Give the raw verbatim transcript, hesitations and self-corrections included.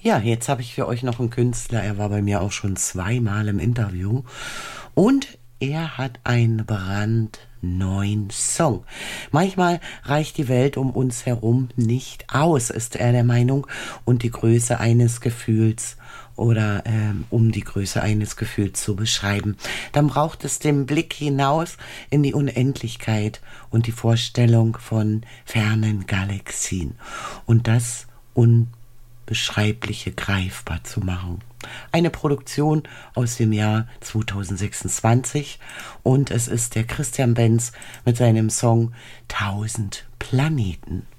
Ja, jetzt habe ich für euch noch einen Künstler. Er war bei mir auch schon zweimal im Interview. Und er hat einen brandneuen Song. Manchmal reicht die Welt um uns herum nicht aus, ist er der Meinung. Und die Größe eines Gefühls oder ähm, um die Größe eines Gefühls zu beschreiben, dann braucht es den Blick hinaus in die Unendlichkeit und die Vorstellung von fernen Galaxien. Und das Unbeschreibliche greifbar zu machen. Eine Produktion aus dem Jahr zweitausendsechsundzwanzig und es ist der Christian Benz mit seinem Song Tausend Planeten.